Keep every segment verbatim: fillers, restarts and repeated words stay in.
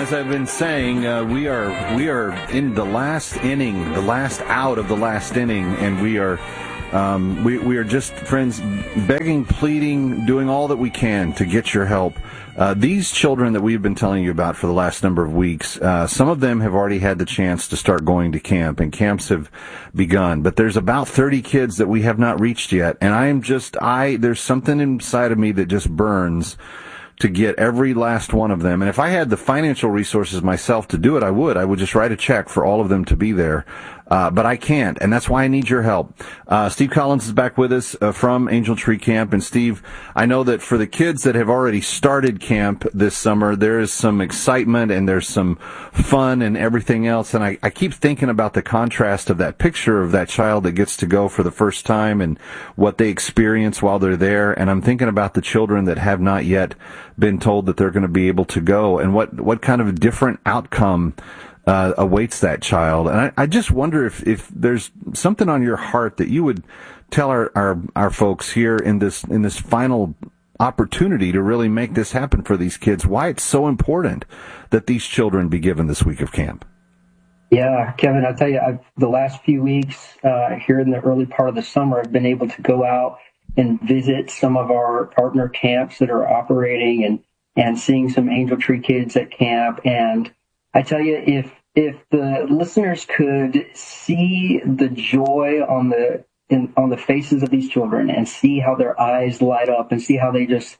as I've been saying, uh, we are we are in the last inning, the last out of the last inning, and we are um, we we are just, friends, begging, pleading, doing all that we can to get your help. Uh, these children that we've been telling you about for the last number of weeks, uh, some of them have already had the chance to start going to camp, and camps have begun. But there's about thirty kids that we have not reached yet, and I am just I there's something inside of me that just burns to get every last one of them. And if I had the financial resources myself to do it, I would. I would just write a check for all of them to be there. Uh, but I can't, and that's why I need your help. Uh, Steve Collins is back with us uh, from Angel Tree Camp. And Steve, I know that for the kids that have already started camp this summer, there is some excitement and there's some fun and everything else. And I, I keep thinking about the contrast of that picture of that child that gets to go for the first time and what they experience while they're there. And I'm thinking about the children that have not yet been told that they're going to be able to go, and what, what kind of a different outcome Uh, awaits that child. And I, I just wonder if, if there's something on your heart that you would tell our, our, our folks here in this, in this final opportunity to really make this happen for these kids, why it's so important that these children be given this week of camp. Yeah, Kevin, I'll tell you, I've, the last few weeks uh, here in the early part of the summer, I've been able to go out and visit some of our partner camps that are operating, and, and seeing some Angel Tree kids at camp. And I tell you, if if the listeners could see the joy on the in, on the faces of these children, and see how their eyes light up, and see how they just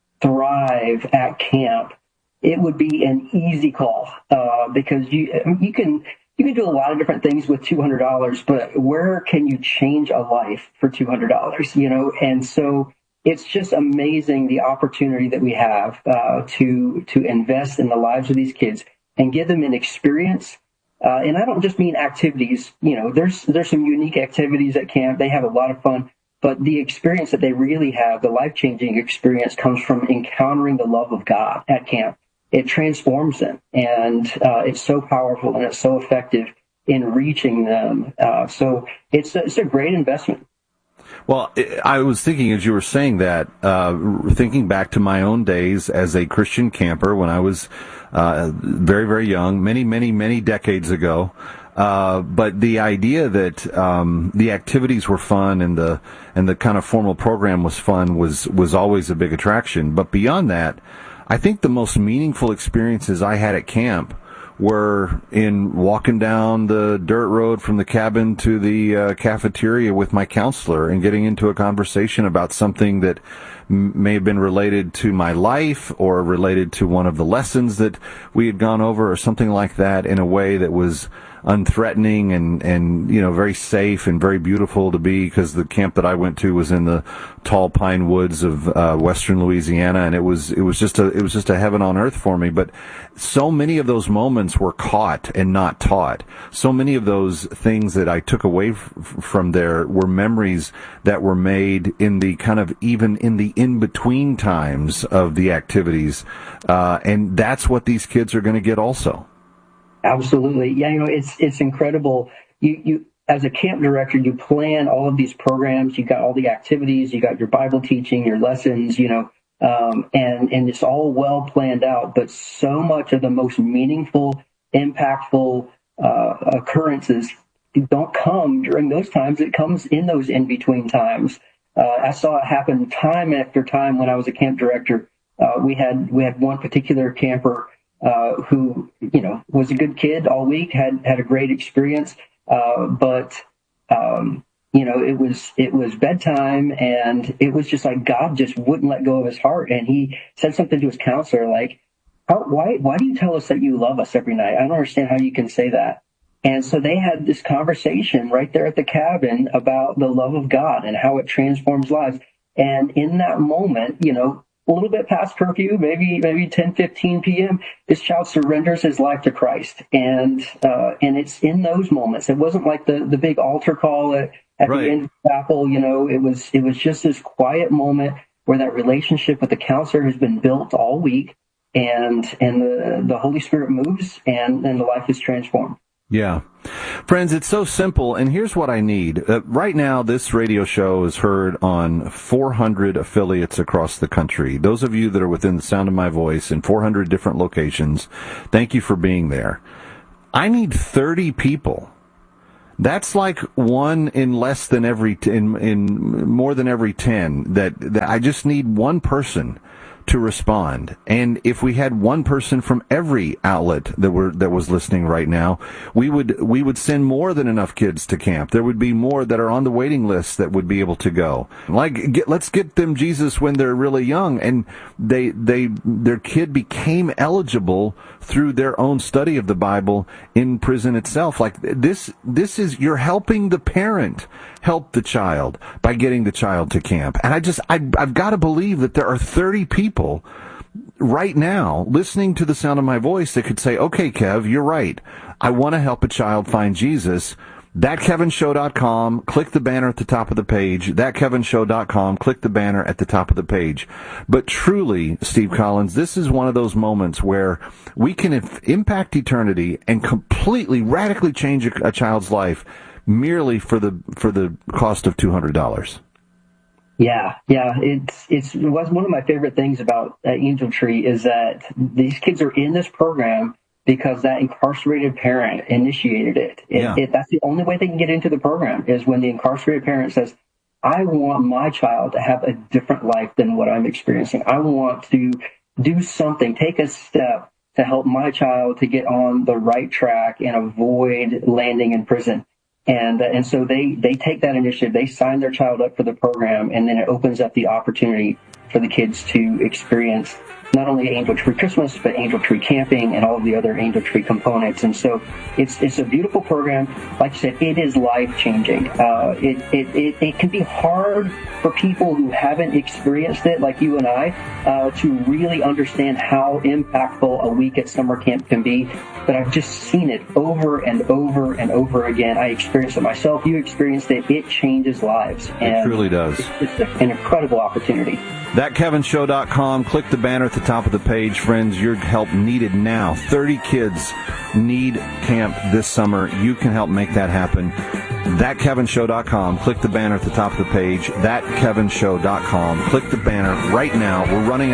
thrive at camp, it would be an easy call, uh, because you you can you can do a lot of different things with two hundred dollars, but where can you change a life for two hundred dollars? You know, and so it's just amazing the opportunity that we have uh, to to invest in the lives of these kids and give them an experience. Uh, and I don't just mean activities. You know, there's there's some unique activities at camp. They have a lot of fun. But the experience that they really have, the life-changing experience, comes from encountering the love of God at camp. It transforms them. And uh, it's so powerful, and it's so effective in reaching them. Uh, so it's, it's a great investment. Well, I was thinking as you were saying that, uh, thinking back to my own days as a Christian camper when I was uh, very, very young, many, many, many decades ago. Uh, but the idea that um, the activities were fun and the and the kind of formal program was fun was was always a big attraction. But beyond that, I think the most meaningful experiences I had at camp were in walking down the dirt road from the cabin to the uh, cafeteria with my counselor and getting into a conversation about something that m- may have been related to my life or related to one of the lessons that we had gone over or something like that, in a way that was unthreatening and, and, you know, very safe and very beautiful to be, because the camp that I went to was in the tall pine woods of, uh, western Louisiana. And it was, it was just a, it was just a heaven on earth for me. But so many of those moments were caught and not taught. So many of those things that I took away f- from there were memories that were made in the kind of, even in the in-between times of the activities. Uh, and that's what these kids are going to get also. Absolutely. Yeah, you know, it's it's incredible. You you as a camp director, you plan all of these programs, you got all the activities, you got your Bible teaching, your lessons, you know, um, and, and it's all well planned out. But so much of the most meaningful, impactful uh, occurrences don't come during those times. It comes in those in-between times. Uh, I saw it happen time after time when I was a camp director. Uh, we had we had one particular camper Uh, who, you know, was a good kid all week, had, had a great experience. Uh, but, um, you know, it was, it was bedtime, and it was just like God just wouldn't let go of his heart. And he said something to his counselor, like, how, why, why do you tell us that you love us every night? I don't understand how you can say that. And so they had this conversation right there at the cabin about the love of God and how it transforms lives. And in that moment, you know, a little bit past curfew, maybe maybe ten fifteen p.m., this child surrenders his life to Christ. And uh, and it's in those moments. It wasn't like the, the big altar call at, at right. the end of the chapel. You know, it was it was just this quiet moment where that relationship with the counselor has been built all week, and and the, the Holy Spirit moves, and, and the life is transformed. Yeah. Friends, it's so simple, and here's what I need. Uh, right now, this radio show is heard on four hundred affiliates across the country. Those of you that are within the sound of my voice in four hundred different locations, thank you for being there. I need thirty people. That's like one in less than every, t- in, in more than every ten, that, that I just need one person to respond. And if we had one person from every outlet that were that was listening right now, we would we would send more than enough kids to camp. There would be more that are on the waiting list that would be able to go. Like, get, let's get them Jesus when they're really young, and they they their kid became eligible through their own study of the Bible in prison itself. Like, this this is, you're helping the parent help the child by getting the child to camp. And I just, I, I've got to believe that there are thirty people right now listening to the sound of my voice that could say, okay, Kev, you're right. I want to help a child find Jesus. that kevin show dot com, click the banner at the top of the page. that kevin show dot com, click the banner at the top of the page. But truly, Steve Collins, this is one of those moments where we can impact eternity and completely, radically change a, a child's life merely for the for the cost of two hundred dollars. Yeah, yeah. It's it's it was one of my favorite things about uh, Angel Tree is that these kids are in this program because that incarcerated parent initiated it. it, yeah. it that's the only way they can get into the program, is when the incarcerated parent says, I want my child to have a different life than what I'm experiencing. I want to do something, take a step to help my child to get on the right track and avoid landing in prison. And uh, and so they, they take that initiative, they sign their child up for the program, and then it opens up the opportunity for the kids to experience not only Angel Tree Christmas, but Angel Tree camping and all of the other Angel Tree components. And so it's it's a beautiful program. Like you said, it is life-changing. Uh, it, it, it, it can be hard for people who haven't experienced it, like you and I, uh, to really understand how impactful a week at summer camp can be. But I've just seen it over and over and over again. I experienced it myself. You experienced it. It changes lives. And it truly does. It's just an incredible opportunity. that kevin show dot com. Click the banner at the top of the page, friends. Your help needed now. thirty kids need camp this summer. You can help make that happen. that kevin show dot com. Click the banner at the top of the page. that kevin show dot com. Click the banner right now. We're running